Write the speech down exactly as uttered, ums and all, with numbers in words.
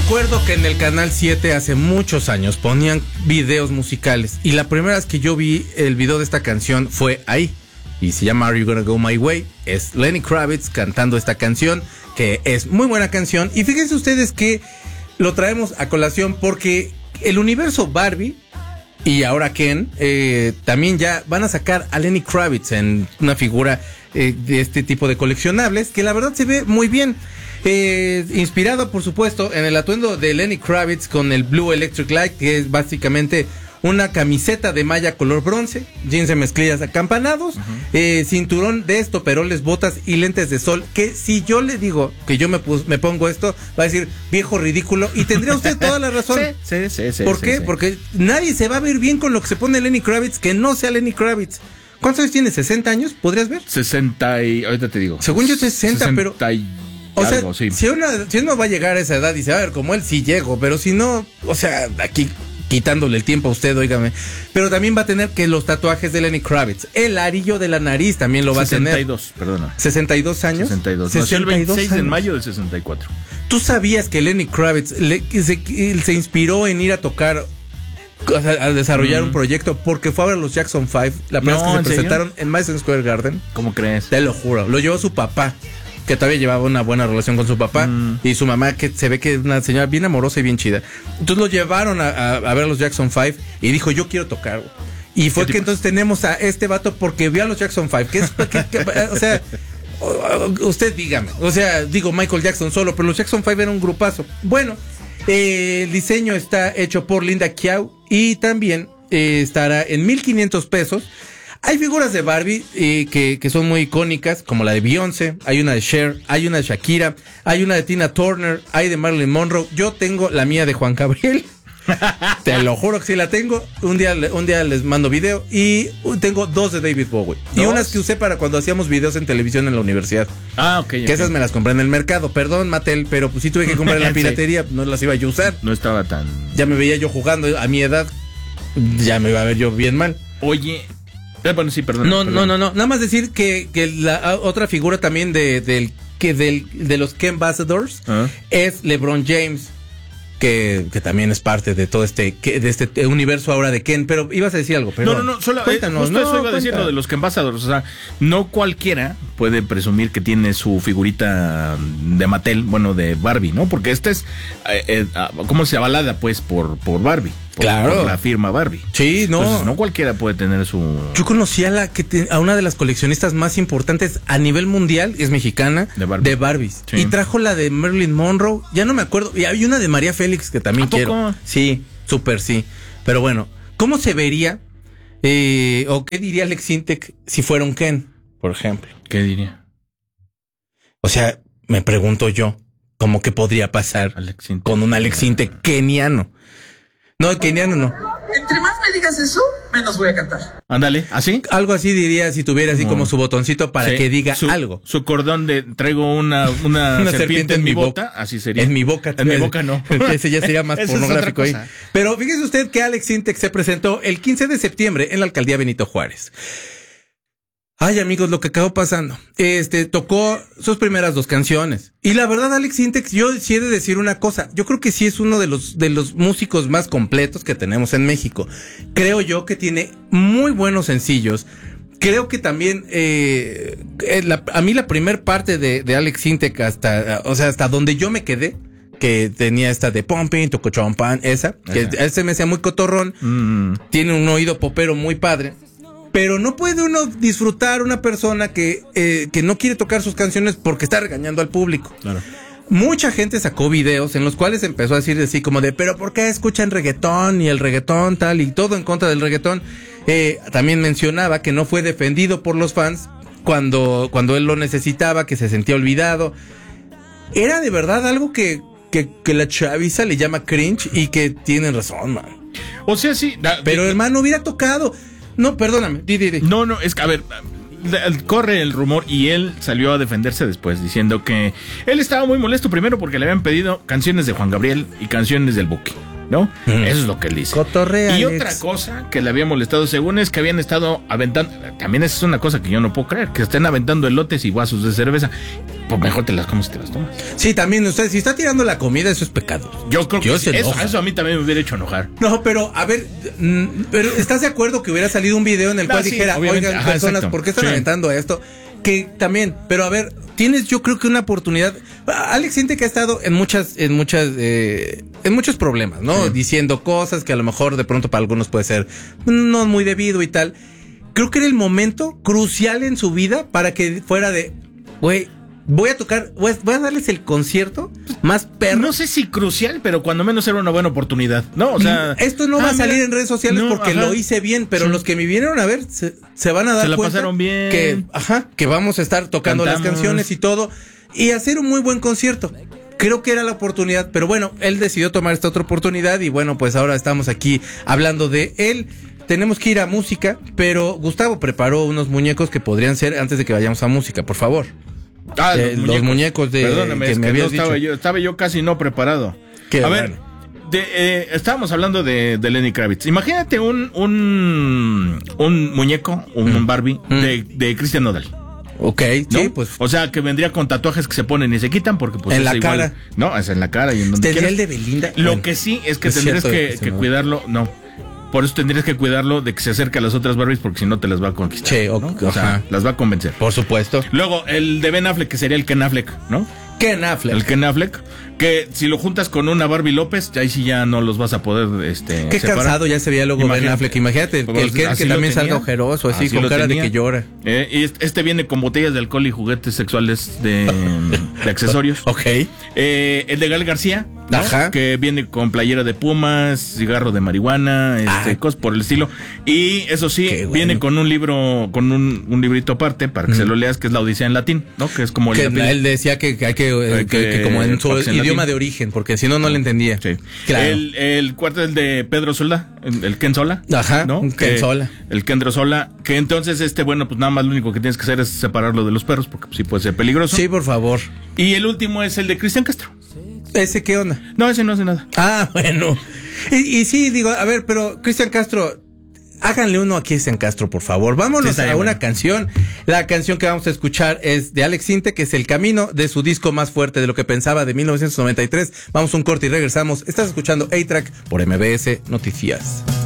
acuerdo que en el Canal siete hace muchos años ponían videos musicales y la primera vez que yo vi el video de esta canción fue ahí y se llama Are You Gonna Go My Way. Es Lenny Kravitz cantando esta canción, que es muy buena canción, y fíjense ustedes que lo traemos a colación porque el universo Barbie y ahora Ken eh, también ya van a sacar a Lenny Kravitz en una figura eh, de este tipo de coleccionables que la verdad se ve muy bien. Eh, inspirado, por supuesto, en el atuendo de Lenny Kravitz con el Blue Electric Light, que es básicamente una camiseta de malla color bronce, jeans de mezclillas acampanados, uh-huh. eh, cinturón de estoperoles, botas y lentes de sol, que si yo le digo que yo me, pus, me pongo esto, va a decir viejo ridículo, y tendría usted toda la razón. Sí, sí, sí, sí. ¿Por sí, qué? Sí. Porque nadie se va a ver bien con lo que se pone Lenny Kravitz que no sea Lenny Kravitz. ¿Cuántos años tiene? ¿sesenta años? ¿Podrías ver? sesenta y... ahorita te digo. Según yo sesenta, pero... Y... O sea, algo, sí. si, una, si uno va a llegar a esa edad y dice, a ver, como él sí llego, pero si no, o sea, aquí quitándole el tiempo a usted, óigame. Pero también va a tener que los tatuajes de Lenny Kravitz, el arillo de la nariz también lo va sesenta y a dos, tener. Perdona. ¿sesenta y dos años? sesenta y dos. Nació el veintiséis de mayo del sesenta y cuatro. ¿Tú sabías que Lenny Kravitz le, se, se inspiró en ir a tocar, a desarrollar mm. un proyecto porque fue a ver a los Jackson five la primera no, vez que se ¿en presentaron en Madison Square Garden? ¿Cómo crees? Te lo juro, lo llevó su papá, que todavía llevaba una buena relación con su papá, mm. y su mamá, que se ve que es una señora bien amorosa y bien chida. Entonces lo llevaron a, a, a ver a los Jackson five y dijo, yo quiero tocar. Y fue que entonces tenemos a este vato porque vio a los Jackson five, que es, que, que, o sea, usted dígame, o sea, digo Michael Jackson solo, pero los Jackson five eran un grupazo. Bueno, eh, el diseño está hecho por Linda Kiao y también eh, estará en mil quinientos pesos. Hay figuras de Barbie eh, que, que son muy icónicas, como la de Beyoncé, hay una de Cher, hay una de Shakira, hay una de Tina Turner, hay de Marilyn Monroe. Yo tengo la mía de Juan Gabriel. Te lo juro que sí la tengo. Un día, un día les mando video. Y tengo dos de David Bowie. ¿Dos? Y unas que usé para cuando hacíamos videos en televisión en la universidad. Ah, ok. Que okay. esas me las compré en el mercado. Perdón, Mattel, pero pues sí tuve que comprar en la piratería. No las iba yo a usar. No estaba tan... Ya me veía yo jugando a mi edad. Ya me iba a ver yo bien mal. Oye... Bueno, sí, perdón. No, perdón. no, no, no. Nada más decir que, que la otra figura también de, del, que del, de los Ken Ambassadors uh-huh. es LeBron James, que, que también es parte de todo este, de este universo ahora de Ken. Pero ibas a decir algo, pero no, no, no, solo, cuéntanos. Eh, justo no, eso iba cuenta. a decir lo de los Ken Ambassadors. O sea, no cualquiera puede presumir que tiene su figurita de Mattel, bueno, de Barbie, ¿no? Porque esta es, eh, eh, ¿cómo se avalada, pues, por, por Barbie? Por, claro. Por la firma Barbie. Sí, no. Entonces, no cualquiera puede tener su... Yo conocí a, la que te, a una de las coleccionistas más importantes a nivel mundial, es mexicana, de, Barbie. de Barbies. Sí. Y trajo la de Marilyn Monroe, ya no me acuerdo. Y hay una de María Félix que también ¿A poco? quiero. Sí, súper sí. Pero bueno, ¿cómo se vería eh, o qué diría Alex Sintek si fuera un Ken, por ejemplo? ¿Qué diría? O sea, me pregunto yo, ¿cómo que podría pasar Alex Sintek. con un Alex Sintek keniano? No, keniano no. Entre más me digas eso, menos voy a cantar. Ándale, ¿así? Algo así diría si tuviera así no. como su botoncito para sí, que diga su, algo. Su cordón de traigo una, una, una serpiente, serpiente en mi bota, boca, así sería. En mi boca. En mi boca no. Ese ya sería más pornográfico ahí. Pero fíjese usted que Alex Sintek se presentó el quince de septiembre en la alcaldía Benito Juárez. Ay, amigos, lo que acabó pasando. Este, tocó sus primeras dos canciones. Y la verdad, Alex Sintek, yo sí he de decir una cosa. Yo creo que sí es uno de los, de los músicos más completos que tenemos en México. Creo yo que tiene muy buenos sencillos. Creo que también, eh, la, a mí la primer parte de, de Alex Sintek hasta, o sea, hasta donde yo me quedé, que tenía esta de Pumping, Toco Chompan, esa, que ese me hacía muy cotorrón. Mm. Tiene un oído popero muy padre. Pero no puede uno disfrutar una persona que, eh, que no quiere tocar sus canciones porque está regañando al público. Claro. Mucha gente sacó videos en los cuales empezó a decir así como de, pero ¿por qué escuchan reggaetón y el reggaetón tal y todo en contra del reggaetón? Eh, también mencionaba que no fue defendido por los fans cuando, cuando él lo necesitaba, que se sentía olvidado. Era de verdad algo que, que, que la chaviza le llama cringe y que tienen razón, man. O sea, sí. Da, pero da, hermano, hubiera tocado... No, perdóname, di, di, di. No, no, es que, a ver, corre el rumor y él salió a defenderse después diciendo que él estaba muy molesto primero porque le habían pedido canciones de Juan Gabriel y canciones del Buki, ¿no? Mm. Eso es lo que él dice. Cotorrea, y Alex. Otra cosa que le había molestado según es que habían estado aventando, también esa es una cosa que yo no puedo creer, que estén aventando elotes y vasos de cerveza. pues mejor te las comes y te las tomas. Sí, también usted, si está tirando la comida, eso es pecado. Yo creo que Yo sí, se eso, enoja. eso a mí también me hubiera hecho enojar. No, pero a ver, mm, pero ¿estás de acuerdo que hubiera salido un video en el No, cual sí, dijera, obviamente. oigan, Ajá, personas, exacto. ¿por qué están Sí. aventando esto? Que también, pero a ver, tienes yo creo que una oportunidad. Alex siente que ha estado en muchas, en muchas, eh, en muchos problemas, ¿no? Sí. Diciendo cosas que a lo mejor de pronto para algunos puede ser no muy debido y tal. Creo que era el momento crucial en su vida para que fuera de, güey, voy a tocar, voy a, voy a darles el concierto más perro. No sé si crucial, pero cuando menos era una buena oportunidad, ¿no? O sea, Esto no va ah, a salir mira, en redes sociales no, porque ajá. lo hice bien, pero Sí. los que me vinieron a ver se, se van a dar Se la cuenta pasaron bien. que, ajá, que vamos a estar tocando Cantamos. las canciones y todo y hacer un muy buen concierto. Creo que era la oportunidad, pero bueno, él decidió tomar esta otra oportunidad y bueno, pues ahora estamos aquí hablando de él. Tenemos que ir a música, pero Gustavo preparó unos muñecos que podrían ser antes de que vayamos a música, por favor. Ah, Eh, los muñecos de- Perdóname, que es me que habías no estaba dicho. yo, estaba yo casi no preparado. Qué a ver, bueno. de, eh, estábamos hablando de, de Lenny Kravitz. Imagínate un un un muñeco, un Barbie Mm. de, de Christian Nodal. Ok, ¿No? sí, pues O sea, que vendría con tatuajes que se ponen y se quitan porque pues En es la igual. cara. No, es en la cara y en donde tendría quieras. el de Belinda. Lo Bueno, que sí es que es tendrías cierto, que, se que me va. cuidarlo, no. Por eso tendrías que cuidarlo de que se acerque a las otras Barbies porque si no te las va a conquistar. Che, ¿no? ok, O sea, ajá. las va a convencer. Por supuesto. Luego, el de Ben Affleck, que sería el Ken Affleck, ¿no? Ken Affleck. El Ken Affleck, que si lo juntas con una Barbie López, ya ahí sí ya no los vas a poder este, Qué separar. cansado ya se veía luego Ben Imagínate. Affleck. Imagínate, Pues, que el Ken así que lo también tenía. salga ojeroso, así, Así con lo cara tenía. de que llora. Eh, y este este viene con botellas de alcohol y juguetes sexuales de, de accesorios. Ok. Eh, el de Gael García, ¿no? Ajá. Que viene con playera de pumas, cigarro de marihuana, este, Ah. cosas por el estilo. Y eso sí, Qué bueno. viene con un libro, con un, un librito aparte para que se lo leas, que es la Odisea en latín, ¿no? Que es como el Que latín. él decía que, que hay que, eh, Hay que, que- que como en su fax en idioma latín. de origen, porque si no, no le entendía. Sí. Claro. El, el cuarto es el de Pedro Sola, el, el Ken Sola. Ajá, ¿no? un Ken Que- Sola. El Kendro Sola. Que entonces, este, bueno, pues nada más lo único que tienes que hacer es separarlo de los perros, porque pues, sí puede ser peligroso. Sí, por favor. Y el último es el de Cristian Castro. ¿Ese qué onda? No, ese no hace nada. Ah, bueno. Y, y sí, digo, a ver, pero Cristian Castro, háganle uno a Cristian Castro, por favor. Sí, Vámonos estaría a una bueno. canción. La canción que vamos a escuchar es de Alex Sinte, que es El Camino, de su disco Más Fuerte de lo que pensaba, de mil novecientos noventa y tres. Vamos a un corte y regresamos. Estás escuchando A-Track por M B S Noticias.